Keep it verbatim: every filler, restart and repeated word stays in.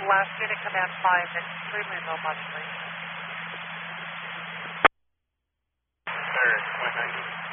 last unit, command five, extremely low modulation. Third, one ninety.